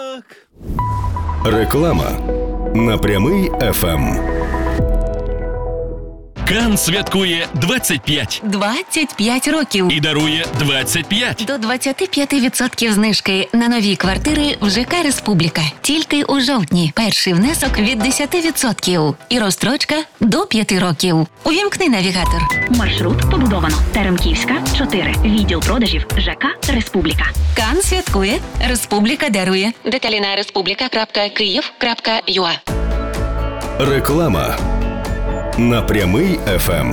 так. Реклама на Прямий ФМ. Кан святкує 25. 25 років. І дарує 25. До 25% знижки на нові квартири в ЖК «Республіка». Тільки у жовтні. Перший внесок від 10%. І розстрочка до 5 років. Увімкни навігатор. Маршрут побудовано. Теремківська, 4. Відділ продажів ЖК «Республіка». Кан святкує. Республіка дарує. Деталі на respublika.kyiv.ua. Реклама на Прямий ФМ.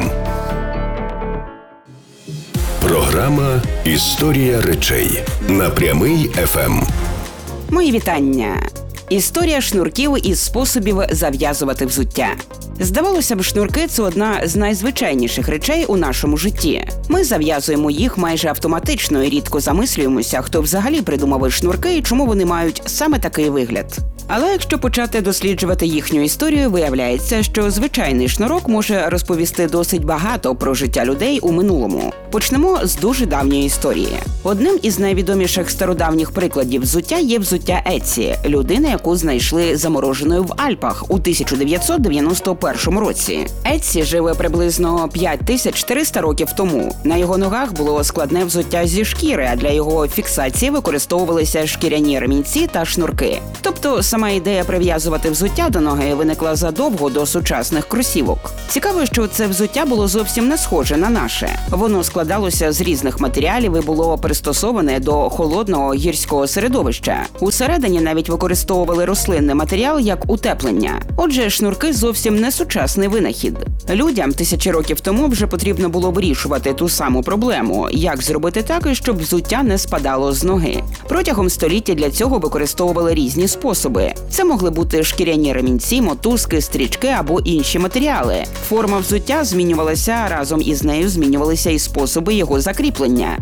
Програма «Історія речей» на Прямий ФМ. Мої вітання. Історія шнурків із способів зав'язувати взуття. Здавалося б, шнурки – це одна з найзвичайніших речей у нашому житті. Ми зав'язуємо їх майже автоматично і рідко замислюємося, хто взагалі придумав шнурки і чому вони мають саме такий вигляд. Але якщо почати досліджувати їхню історію, виявляється, що звичайний шнурок може розповісти досить багато про життя людей у минулому. Почнемо з дуже давньої історії. Одним із найвідоміших стародавніх прикладів взуття є взуття Етсі, людини, яку знайшли замороженою в Альпах у 1991 році. Етсі жив приблизно 5400 років тому. На його ногах було складне взуття зі шкіри, а для його фіксації використовувалися шкіряні ремінці та шнурки. Тобто сама ідея прив'язувати взуття до ноги виникла задовго до сучасних кросівок. Цікаво, що це взуття було зовсім не схоже на наше. Воно складалося з різних матеріалів і було пристосоване до холодного гірського середовища. Усередині навіть використовували рослинний матеріал як утеплення. Отже, шнурки зовсім не сучасний винахід. Людям тисячі років тому вже потрібно було вирішувати ту саму проблему – як зробити так, щоб взуття не спадало з ноги. Протягом століття для цього використовували різні способи. Це могли бути шкіряні ремінці, мотузки, стрічки або інші матеріали. Форма взуття змінювалася, разом із нею змінювалися і способи його закріплення.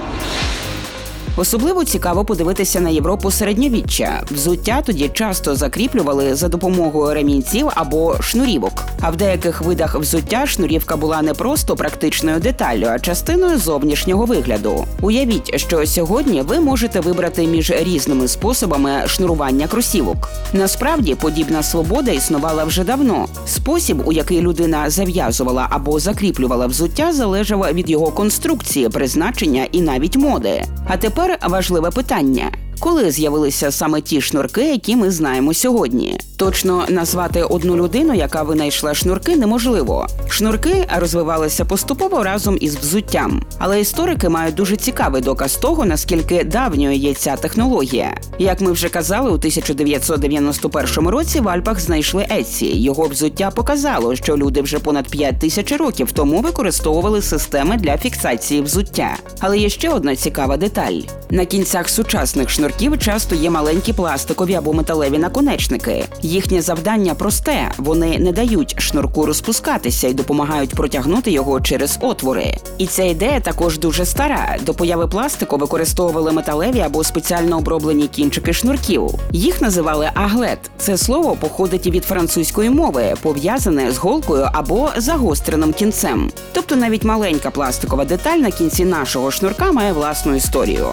Особливо цікаво подивитися на Європу середньовіччя. Взуття тоді часто закріплювали за допомогою ремінців або шнурівок. А в деяких видах взуття шнурівка була не просто практичною деталлю, а частиною зовнішнього вигляду. Уявіть, що сьогодні ви можете вибрати між різними способами шнурування кросівок. Насправді, подібна свобода існувала вже давно. Спосіб, у який людина зав'язувала або закріплювала взуття, залежав від його конструкції, призначення і навіть моди. А тепер важливе питання. Коли з'явилися саме ті шнурки, які ми знаємо сьогодні? Точно назвати одну людину, яка винайшла шнурки, неможливо. Шнурки розвивалися поступово разом із взуттям. Але історики мають дуже цікавий доказ того, наскільки давньою є ця технологія. Як ми вже казали, у 1991 році в Альпах знайшли Етсі. Його взуття показало, що люди вже понад 5000 років тому використовували системи для фіксації взуття. Але є ще одна цікава деталь. На кінцях сучасних шнурків часто є маленькі пластикові або металеві наконечники. Їхнє завдання просте – вони не дають шнурку розпускатися і допомагають протягнути його через отвори. І ця ідея також дуже стара. До появи пластику використовували металеві або спеціально оброблені кінчики шнурків. Їх називали аглет. Це слово походить від французької мови, пов'язане з голкою або загостреним кінцем. Тобто навіть маленька пластикова деталь на кінці нашого шнурка має власну історію.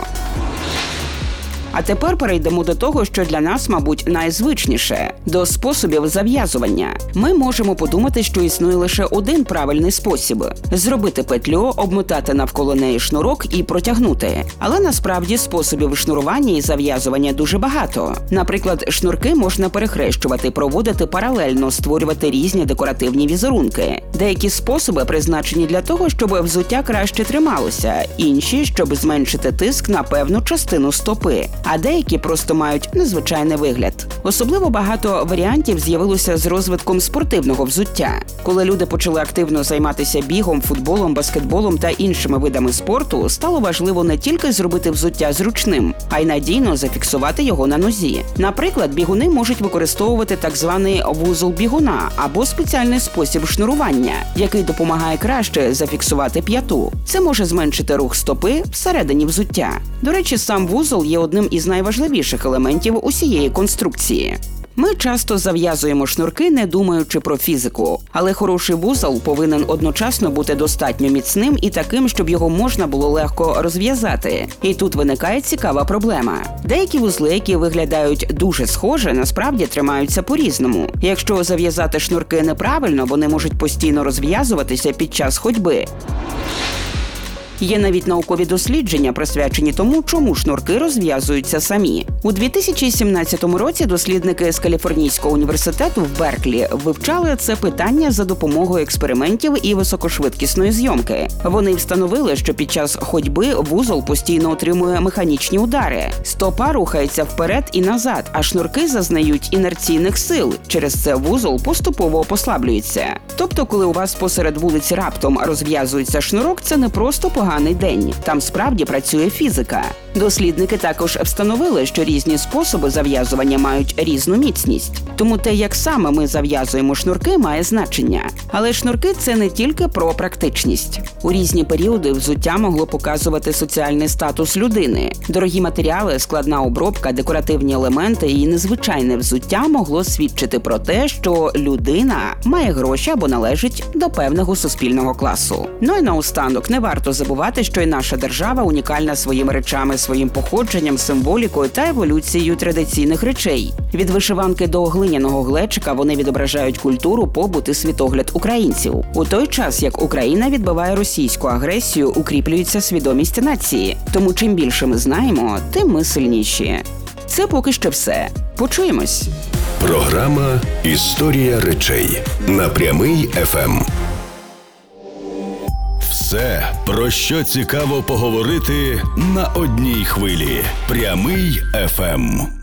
А тепер перейдемо до того, що для нас, мабуть, найзвичніше – до способів зав'язування. Ми можемо подумати, що існує лише один правильний спосіб – зробити петлю, обмотати навколо неї шнурок і протягнути. Але насправді способів шнурування і зав'язування дуже багато. Наприклад, шнурки можна перехрещувати, проводити паралельно, створювати різні декоративні візерунки. Деякі способи призначені для того, щоб взуття краще трималося, інші – щоб зменшити тиск на певну частину стопи. А деякі просто мають незвичайний вигляд. Особливо багато варіантів з'явилося з розвитком спортивного взуття. Коли люди почали активно займатися бігом, футболом, баскетболом та іншими видами спорту, стало важливо не тільки зробити взуття зручним, а й надійно зафіксувати його на нозі. Наприклад, бігуни можуть використовувати так званий вузол бігуна або спеціальний спосіб шнурування, який допомагає краще зафіксувати п'яту. Це може зменшити рух стопи всередині взуття. До речі, сам вузол є одним із найважливіших елементів усієї конструкції. Ми часто зав'язуємо шнурки, не думаючи про фізику. Але хороший вузол повинен одночасно бути достатньо міцним і таким, щоб його можна було легко розв'язати. І тут виникає цікава проблема. Деякі вузли, які виглядають дуже схоже, насправді тримаються по-різному. Якщо зав'язати шнурки неправильно, вони можуть постійно розв'язуватися під час ходьби. Є навіть наукові дослідження, присвячені тому, чому шнурки розв'язуються самі. У 2017 році дослідники з Каліфорнійського університету в Берклі вивчали це питання за допомогою експериментів і високошвидкісної зйомки. Вони встановили, що під час ходьби вузол постійно отримує механічні удари. Стопа рухається вперед і назад, а шнурки зазнають інерційних сил. Через це вузол поступово послаблюється. Тобто, коли у вас посеред вулиці раптом розв'язується шнурок, це не просто поганий день. Там справді працює фізика. Дослідники також встановили, що різні способи зав'язування мають різну міцність. Тому те, як саме ми зав'язуємо шнурки, має значення. Але шнурки – це не тільки про практичність. У різні періоди взуття могло показувати соціальний статус людини. Дорогі матеріали, складна обробка, декоративні елементи і незвичайне взуття могло свідчити про те, що людина має гроші або належить до певного суспільного класу. Ну і наостанок, не варто забувати, що і наша держава унікальна своїми речами, своїм походженням, символікою та еволюцією традиційних речей. Від вишиванки до глиняного глечика вони відображають культуру, побут і світогляд українців. У той час, як Україна відбиває російську агресію, укріплюється свідомість нації. Тому чим більше ми знаємо, тим ми сильніші. Це поки що все. Почуємось. Програма «Історія речей» на Прямий ФМ. Все, про що цікаво поговорити на одній хвилі. Прямий ФМ.